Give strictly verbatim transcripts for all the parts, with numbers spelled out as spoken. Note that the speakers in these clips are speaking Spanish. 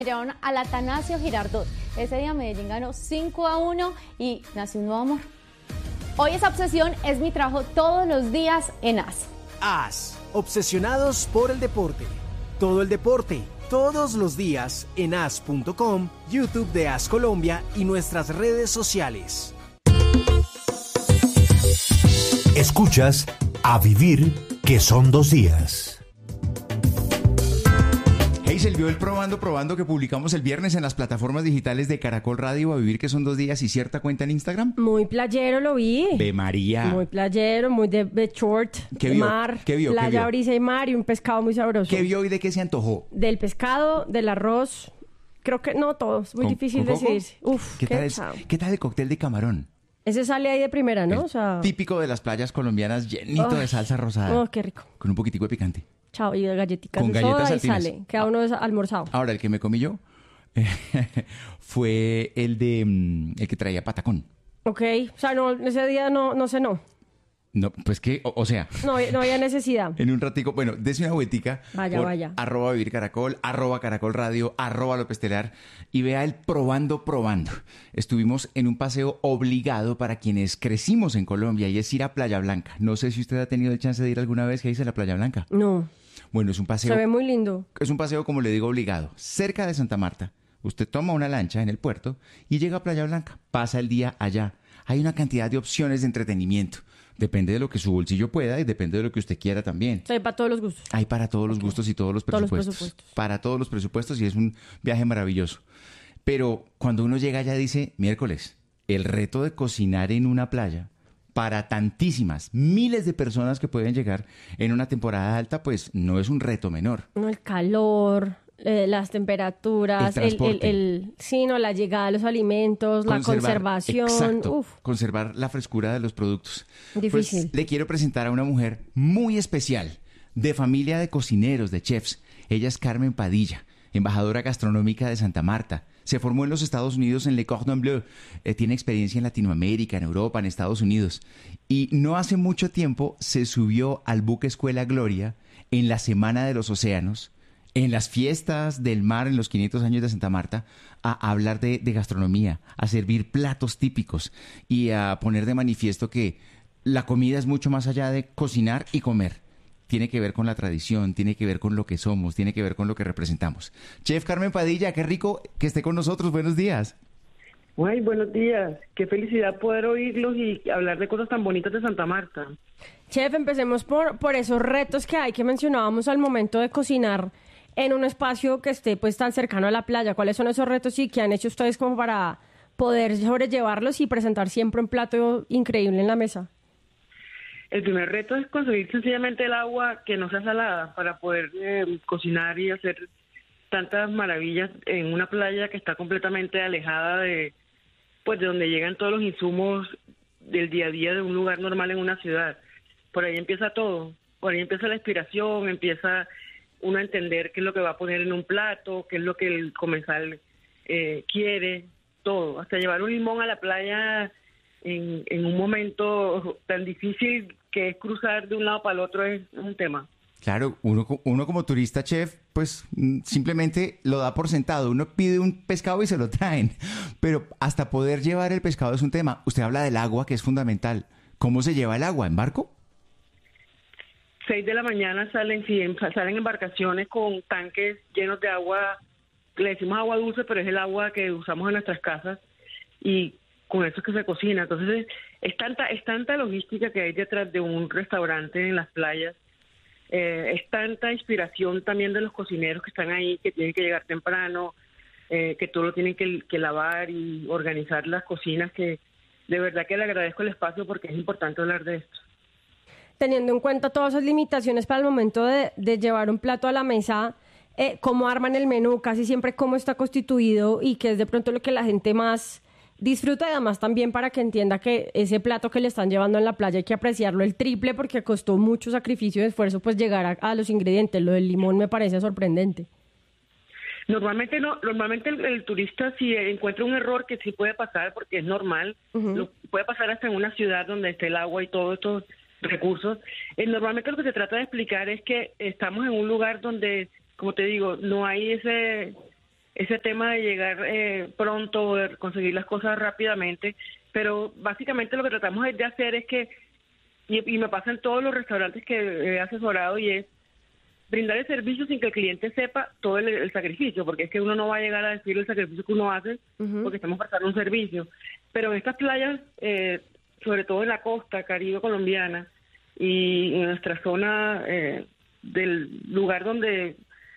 Llevaron al Atanasio Girardot. Ese día Medellín ganó cinco a uno y nació un nuevo amor. Hoy esa obsesión es mi trabajo todos los días en A S. A S, obsesionados por el deporte. Todo el deporte, todos los días en A S punto com, YouTube de A S Colombia y nuestras redes sociales. Escuchas A Vivir, que son dos días. Hazel, vio el Probando Probando que publicamos el viernes en las plataformas digitales de Caracol Radio, A Vivir, que son dos días, y cierta cuenta en Instagram. Muy playero lo vi. De María. Muy playero, muy de, de short, ¿Qué de vio? mar, ¿Qué vio? playa, ¿Qué vio? brisa y mar y un pescado muy sabroso. ¿Qué vio y de qué se antojó? Del pescado, del arroz, creo que no todo, es muy ¿Con- difícil con coco? decidirse. Uf, ¿Qué, qué, tal es- chao. ¿Qué tal el cóctel de camarón? Ese sale ahí de primera, ¿no? El O sea, típico de las playas colombianas, llenito Oh. de salsa rosada. oh, qué rico. Con un poquitico de picante. Chao, y de galletitas Con de galletas soda y saltinas. sale, queda uno des- almorzado. Ahora, el que me comí yo fue el de mm, el que traía patacón. Ok, o sea, no, ese día no, no cenó. No, pues que, o, o sea, No, no había necesidad. en un ratico, bueno, dese una vueltica Vaya, por vaya. arroba Vivir Caracol, arroba Caracol Radio, arroba López Telar, y vea el Probando Probando. Estuvimos en un paseo obligado para quienes crecimos en Colombia, y es ir a Playa Blanca. No sé si usted ha tenido el chance de ir alguna vez que dice la Playa Blanca. No, Bueno, es un paseo, se ve muy lindo. es un paseo, como le digo, obligado, cerca de Santa Marta. Usted toma una lancha en el puerto y llega a Playa Blanca, pasa el día allá. Hay una cantidad de opciones de entretenimiento. Depende de lo que su bolsillo pueda y depende de lo que usted quiera también. Se ve para todos los gustos. Hay para todos los gustos y todos los Todos los presupuestos. presupuestos. Para todos los presupuestos, y es un viaje maravilloso. Pero cuando uno llega allá dice, miércoles, el reto de cocinar en una playa para tantísimas, miles de personas que pueden llegar en una temporada alta, pues no es un reto menor. No, el calor, eh, las temperaturas, El el, el, transporte. el- sí, no, la llegada de los alimentos, la Conservar- conservación. Exacto, Uf, conservar la frescura de los productos. Difícil. Pues le quiero presentar a una mujer muy especial, de familia de cocineros, de chefs. Ella es Carmen Padilla, embajadora gastronómica de Santa Marta. Se formó en los Estados Unidos en Le Cordon Bleu. Eh, tiene experiencia en Latinoamérica, en Europa, en Estados Unidos. Y no hace mucho tiempo se subió al buque Escuela Gloria en la Semana de los Océanos, en las fiestas del mar en los quinientos años de Santa Marta, a hablar de, de gastronomía, a servir platos típicos y a poner de manifiesto que la comida es mucho más allá de cocinar y comer. Tiene que ver con la tradición, tiene que ver con lo que somos, tiene que ver con lo que representamos. Chef Carmen Padilla, qué rico que esté con nosotros. Buenos días. Ay, buenos días. Qué felicidad poder oírlos y hablar de cosas tan bonitas de Santa Marta. Chef, empecemos por, por esos retos que hay que mencionábamos al momento de cocinar en un espacio que esté pues tan cercano a la playa. ¿Cuáles son esos retos y qué han hecho ustedes como para poder sobrellevarlos y presentar siempre un plato increíble en la mesa? El primer reto es conseguir sencillamente el agua que no sea salada para poder eh, cocinar y hacer tantas maravillas en una playa que está completamente alejada de, pues, de donde llegan todos los insumos del día a día de un lugar normal en una ciudad. Por ahí empieza todo, por ahí empieza la inspiración, empieza uno a entender qué es lo que va a poner en un plato, qué es lo que el comensal eh, quiere, todo. Hasta llevar un limón a la playa en, en un momento tan difícil que es cruzar de un lado para el otro es un tema. Claro, uno, co- uno como turista chef, pues mm, simplemente lo da por sentado. Uno pide un pescado y se lo traen. Pero hasta poder llevar el pescado es un tema. Usted habla del agua, que es fundamental. ¿Cómo se lleva el agua? ¿En barco? Seis de la mañana salen, sí, en- salen embarcaciones con tanques llenos de agua, le decimos agua dulce, pero es el agua que usamos en nuestras casas y con eso es que se cocina. Entonces es tanta, es tanta logística que hay detrás de un restaurante en las playas, eh, es tanta inspiración también de los cocineros que están ahí, que tienen que llegar temprano, eh, que todo lo tienen que, que lavar y organizar las cocinas, que de verdad que le agradezco el espacio porque es importante hablar de esto. Teniendo en cuenta todas esas limitaciones para el momento de, de llevar un plato a la mesa, eh, ¿cómo arman el menú? Casi siempre cómo está constituido y qué es de pronto lo que la gente más disfruta, y además también para que entienda que ese plato que le están llevando en la playa hay que apreciarlo el triple porque costó mucho sacrificio y esfuerzo pues llegar a, a los ingredientes. Lo del limón me parece sorprendente. Normalmente no, normalmente el, el turista si encuentra un error, que sí puede pasar porque es normal, Uh-huh. lo, puede pasar hasta en una ciudad donde esté el agua y todos estos recursos. Eh, normalmente lo que se trata de explicar es que estamos en un lugar donde, como te digo, no hay ese ese tema de llegar eh, pronto, de conseguir las cosas rápidamente, pero básicamente lo que tratamos de hacer es que, y, y me pasa en todos los restaurantes que he asesorado, y es brindar el servicio sin que el cliente sepa todo el, el sacrificio, porque es que uno no va a llegar a decir el sacrificio que uno hace, uh-huh. porque estamos prestando un servicio. Pero en estas playas, eh, sobre todo en la costa caribe colombiana y en nuestra zona eh, del lugar donde,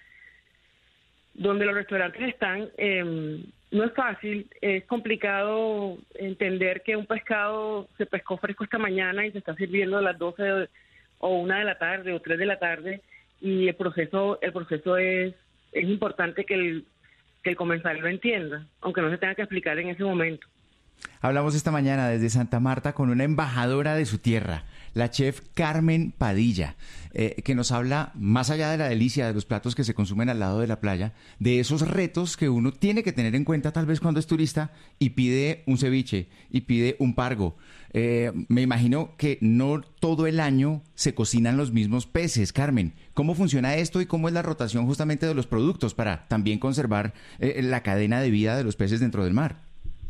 donde los restaurantes están, eh, no es fácil, es complicado entender que un pescado se pescó fresco esta mañana y se está sirviendo a las doce de, o una de la tarde o tres de la tarde, y el proceso el proceso es es importante que el que el comensal lo entienda, aunque no se tenga que explicar en ese momento. Hablamos esta mañana desde Santa Marta con una embajadora de su tierra, la chef Carmen Padilla, eh, que nos habla, más allá de la delicia de los platos que se consumen al lado de la playa, de esos retos que uno tiene que tener en cuenta tal vez cuando es turista y pide un ceviche y pide un pargo. Eh, me imagino que no todo el año se cocinan los mismos peces. Carmen, ¿cómo funciona esto y cómo es la rotación justamente de los productos para también conservar eh, la cadena de vida de los peces dentro del mar?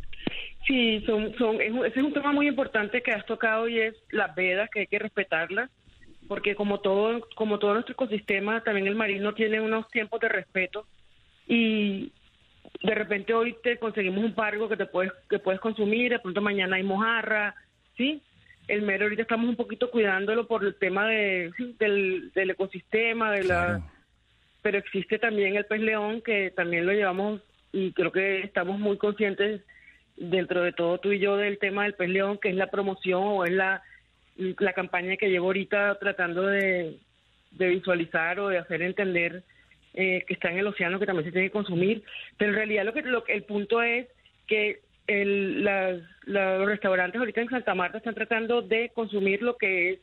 Sí, son, son, es, ese es un tema muy importante que has tocado, y es las vedas, que hay que respetarlas, porque como todo, como todo nuestro ecosistema, también el marino tiene unos tiempos de respeto, y de repente hoy te conseguimos un pargo que te puedes, que puedes consumir, de pronto mañana hay mojarra, ¿sí? El mero ahorita estamos un poquito cuidándolo por el tema de, ¿sí? del, del ecosistema, de la, claro. Pero existe también el pez león, que también lo llevamos, y creo que estamos muy conscientes dentro de todo tú y yo del tema del pez león, que es la promoción o es la, la campaña que llevo ahorita tratando de, de visualizar o de hacer entender eh, que está en el océano, que también se tiene que consumir. Pero en realidad lo que, lo, el punto es que el, las, la, los restaurantes ahorita en Santa Marta están tratando de consumir lo que es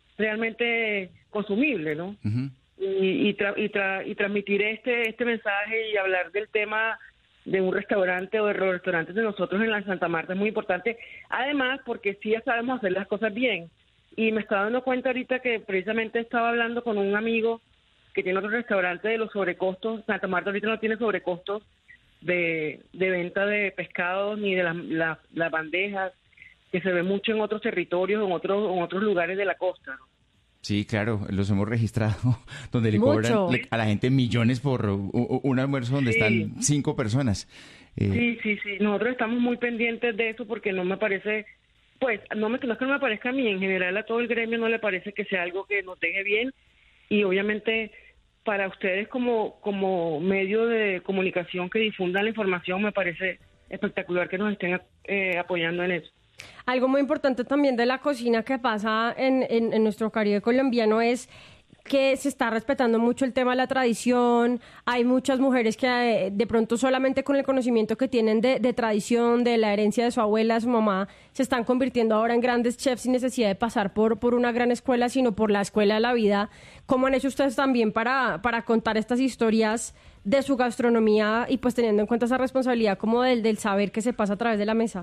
realmente consumible, ¿no? Uh-huh. Y, y, tra, y, tra, y transmitir este, este mensaje y hablar del tema de un restaurante o de los restaurantes de nosotros en la Santa Marta es muy importante, además porque sí ya sabemos hacer las cosas bien, y me estaba dando cuenta ahorita que precisamente estaba hablando con un amigo que tiene otro restaurante de los sobrecostos. Santa Marta ahorita no tiene sobrecostos de, de venta de pescados ni de las la, la bandejas, que se ve mucho en otros territorios, en otros, en otros lugares de la costa, ¿no? Sí, claro, los hemos registrado, donde le Mucho. cobran a la gente millones por un almuerzo donde sí. están cinco personas. Eh... Sí, sí, sí, nosotros estamos muy pendientes de eso, porque no me parece, pues, no, me, no es que no me parezca a mí, en general a todo el gremio no le parece que sea algo que nos deje bien, y obviamente para ustedes como, como medio de comunicación que difundan la información, me parece espectacular que nos estén eh, apoyando en eso. Algo muy importante también de la cocina que pasa en, en, en nuestro Caribe colombiano es que se está respetando mucho el tema de la tradición. Hay muchas mujeres que eh, de pronto solamente con el conocimiento que tienen de, de tradición, de la herencia de su abuela, de su mamá, se están convirtiendo ahora en grandes chefs sin necesidad de pasar por, por una gran escuela, sino por la escuela de la vida. ¿Cómo han hecho ustedes también para, para contar estas historias de su gastronomía y pues teniendo en cuenta esa responsabilidad como del, del saber que se pasa a través de la mesa?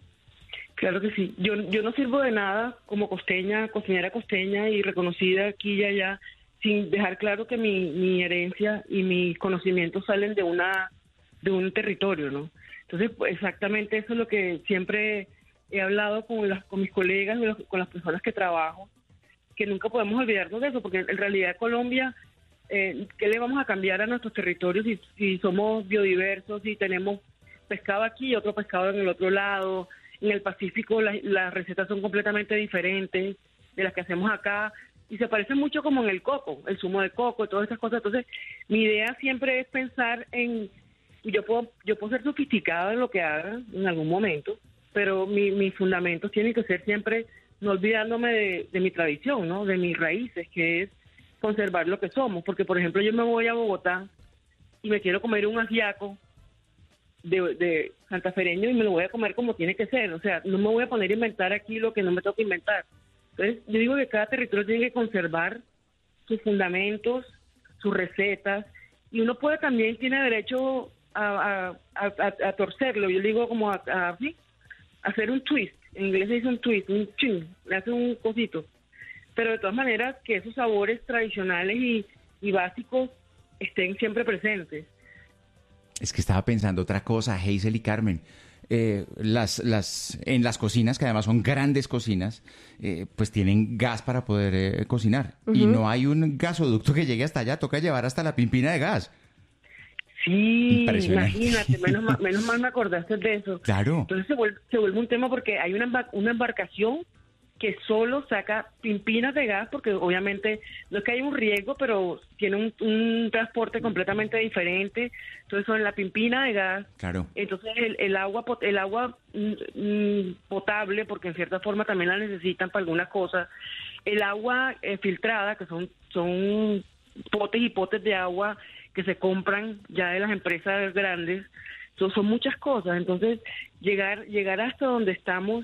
Claro que sí. Yo yo no sirvo de nada como costeña, cocinera costeña y reconocida aquí y allá, sin dejar claro que mi, mi herencia y mis conocimientos salen de una de un territorio, ¿no? Entonces, pues, exactamente eso es lo que siempre he hablado con las con mis colegas, con las personas que trabajo, que nunca podemos olvidarnos de eso, porque en realidad Colombia, eh, ¿qué le vamos a cambiar a nuestros territorios si, si somos biodiversos, si tenemos pescado aquí y otro pescado en el otro lado? En el Pacífico las, las recetas son completamente diferentes de las que hacemos acá, y se parecen mucho como en el coco, el zumo de coco y todas esas cosas. Entonces, mi idea siempre es pensar en, yo puedo yo puedo ser sofisticada en lo que haga en algún momento, pero mi, mis fundamentos tienen que ser siempre no olvidándome de, de mi tradición, ¿no? De mis raíces, que es conservar lo que somos. Porque, por ejemplo, yo me voy a Bogotá y me quiero comer un ajiaco De, de santafereño y me lo voy a comer como tiene que ser, o sea, no me voy a poner a inventar aquí lo que no me toca inventar. Entonces, yo digo que cada territorio tiene que conservar sus fundamentos, sus recetas, y uno puede también, tiene derecho a, a, a, a torcerlo, yo digo como a, a, ¿sí? a hacer un twist, en inglés se dice un twist, un ching, le hace un cosito, pero de todas maneras que esos sabores tradicionales y, y básicos estén siempre presentes. Es que estaba pensando otra cosa, Hazel y Carmen. Eh, las, las, en las cocinas, que además son grandes cocinas, eh, pues tienen gas para poder eh, cocinar. Uh-huh. Y no hay un gasoducto que llegue hasta allá, toca llevar hasta la pimpina de gas. Sí, imagínate, menos mal, menos mal me acordaste de eso. Claro. Entonces se vuelve, se vuelve un tema porque hay una, embar- una embarcación que solo saca pimpinas de gas, porque obviamente no es que haya un riesgo, pero tiene un, un transporte completamente diferente. Entonces son la pimpina de gas. Claro. Entonces el, el agua el agua mm, potable, porque en cierta forma también la necesitan para algunas cosas. El agua eh, filtrada, que son son potes y potes de agua que se compran ya de las empresas grandes. Entonces son muchas cosas. Entonces llegar llegar hasta donde estamos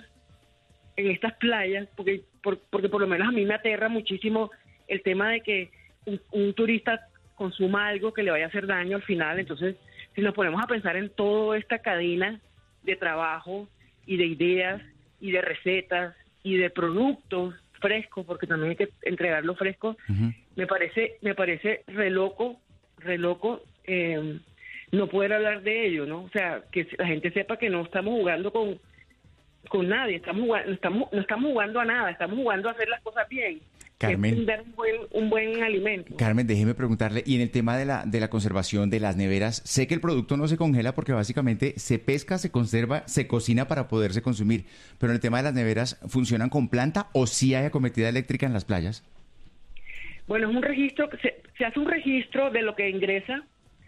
en estas playas, porque por, porque por lo menos a mí me aterra muchísimo el tema de que un, un turista consuma algo que le vaya a hacer daño al final. Entonces, si nos ponemos a pensar en toda esta cadena de trabajo y de ideas y de recetas y de productos frescos, porque también hay que entregarlo fresco, uh-huh. me parece me parece re loco, re loco eh, no poder hablar de ello, ¿no? O sea, que la gente sepa que no estamos jugando con con nadie, estamos jugando, no estamos, no estamos jugando a nada, estamos jugando a hacer las cosas bien. Carmen, dar un buen, un buen alimento. Carmen, déjeme preguntarle, y en el tema de la, de la conservación de las neveras, sé que el producto no se congela porque básicamente se pesca, se conserva, se cocina para poderse consumir, pero en el tema de las neveras, ¿funcionan con planta o sí hay acometida eléctrica en las playas? Bueno, es un registro, se, se hace un registro de lo que ingresa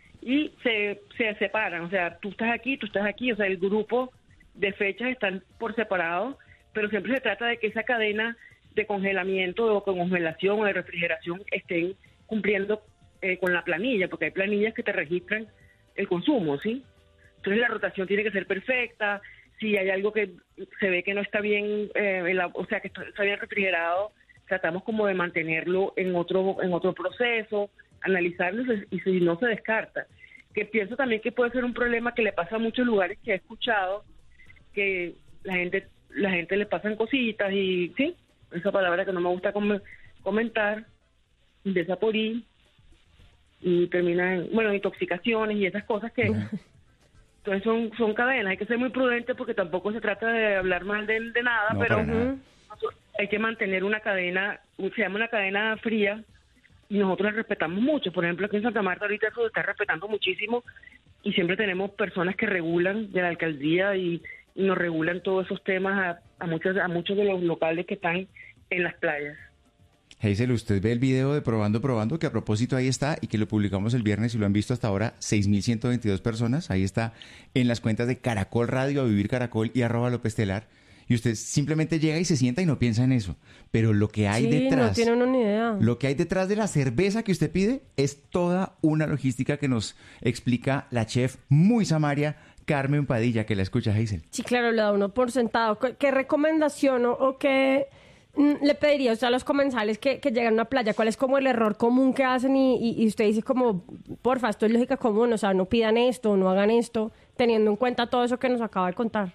y se, se separan, o sea, tú estás aquí, tú estás aquí, o sea, el grupo de fechas están por separado, pero siempre se trata de que esa cadena de congelamiento o congelación o de refrigeración estén cumpliendo eh, con la planilla, porque hay planillas que te registran el consumo, ¿sí? Entonces la rotación tiene que ser perfecta. Si hay algo que se ve que no está bien, eh, en la, o sea, que está bien refrigerado, tratamos como de mantenerlo en otro en otro proceso, analizarlo y si no se descarta. Que pienso también que puede ser un problema que le pasa a muchos lugares que he escuchado, que la gente la gente le pasan cositas y sí, esa palabra que no me gusta com- comentar, desaporí y termina en, bueno, intoxicaciones y esas cosas que uh-huh. entonces son son cadenas. Hay que ser muy prudente porque tampoco se trata de hablar mal de, de nada, no, pero nada. Hay que mantener una cadena, se llama una cadena fría, y nosotros la respetamos mucho. Por ejemplo, aquí en Santa Marta ahorita eso se está respetando muchísimo y siempre tenemos personas que regulan de la alcaldía y y nos regulan todos esos temas a, a muchos a muchos de los locales que están en las playas. Hazel, usted ve el video de Probando Probando, que a propósito ahí está y que lo publicamos el viernes y lo han visto hasta ahora seis mil ciento veintidós personas. Ahí está en las cuentas de Caracol Radio, A Vivir Caracol y arroba López Telar. Y usted simplemente llega y se sienta y no piensa en eso. Pero lo que hay sí, detrás, no tiene uno ni idea. Lo que hay detrás de la cerveza que usted pide es toda una logística que nos explica la chef muy samaria Carmen Padilla, que la escucha, Hazel. Sí, claro, le da uno por sentado. ¿Qué, qué recomendación o, o qué mm, le pediría usted a los comensales que, que llegan a una playa? ¿Cuál es como el error común que hacen? Y, y, y usted dice como, porfa, esto es lógica común, o sea, no pidan esto, no hagan esto, teniendo en cuenta todo eso que nos acaba de contar.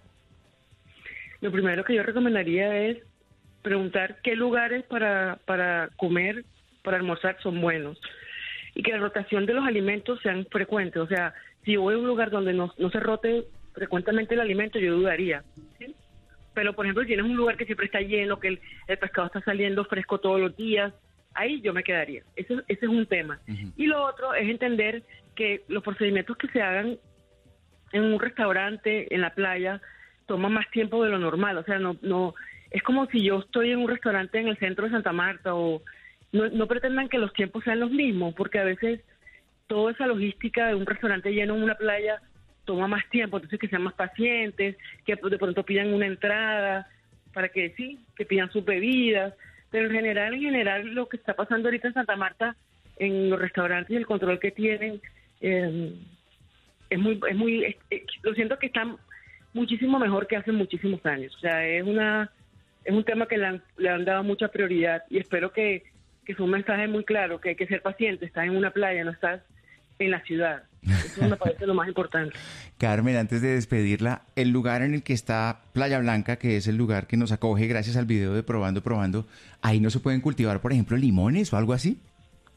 Lo primero que yo recomendaría es preguntar qué lugares para, para comer, para almorzar son buenos. Y que la rotación de los alimentos sean frecuentes, o sea, si yo voy a un lugar donde no, no se rote frecuentemente el alimento, yo dudaría, ¿sí? Pero, por ejemplo, si tienes un lugar que siempre está lleno, que el, el pescado está saliendo fresco todos los días, ahí yo me quedaría. Ese, ese es un tema. Uh-huh. Y lo otro es entender que los procedimientos que se hagan en un restaurante, en la playa, toman más tiempo de lo normal. O sea, no no es como si yo estoy en un restaurante en el centro de Santa Marta o... No, no pretendan que los tiempos sean los mismos, porque a veces toda esa logística de un restaurante lleno en una playa toma más tiempo, entonces que sean más pacientes, que de pronto pidan una entrada, para que sí, que pidan sus bebidas, pero en general, en general, lo que está pasando ahorita en Santa Marta, en los restaurantes y el control que tienen, eh, es muy, es muy, es, es, lo siento que están muchísimo mejor que hace muchísimos años, o sea, es una, es un tema que le han, le han dado mucha prioridad y espero que que es un mensaje muy claro, que hay que ser paciente, estás en una playa, no estás en la ciudad. Eso me parece lo más importante. Carmen, antes de despedirla, el lugar en el que está Playa Blanca, que es el lugar que nos acoge gracias al video de Probando Probando, ¿ahí no se pueden cultivar, por ejemplo, limones o algo así?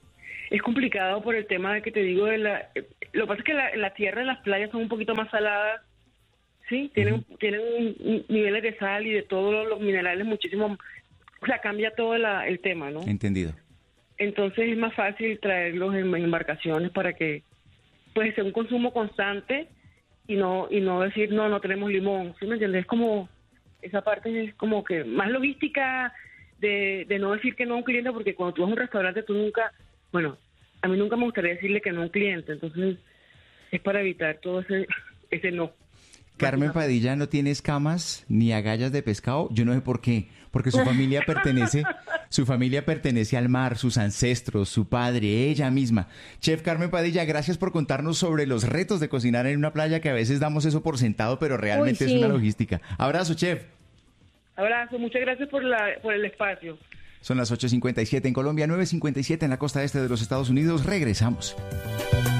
es complicado por el tema de que te digo de la... Lo que pasa es que la, la tierra de las playas son un poquito más saladas, ¿sí? Tienen, uh-huh. tienen un, niveles de sal y de todos los minerales muchísimo... O sea, cambia todo la, el tema, ¿no? Entendido. Entonces es más fácil traerlos en, en embarcaciones para que, pues, sea un consumo constante y no y no decir, no, no tenemos limón, ¿sí me entiendes? Es como... Esa parte es como que más logística de, de no decir que no a un cliente, porque cuando tú vas a un restaurante tú nunca... Bueno, a mí nunca me gustaría decirle que no a un cliente, entonces es para evitar todo ese, ese no. Carmen Padilla no tiene escamas ni agallas de pescado, yo no sé por qué, porque su familia pertenece, su familia pertenece al mar, sus ancestros, su padre, ella misma. Chef Carmen Padilla, gracias por contarnos sobre los retos de cocinar en una playa, que a veces damos eso por sentado, pero realmente Uy, sí. es una logística. Abrazo, chef. Abrazo, muchas gracias por, la, por el espacio. Son las ocho cincuenta y siete en Colombia, nueve cincuenta y siete en la costa este de los Estados Unidos. Regresamos.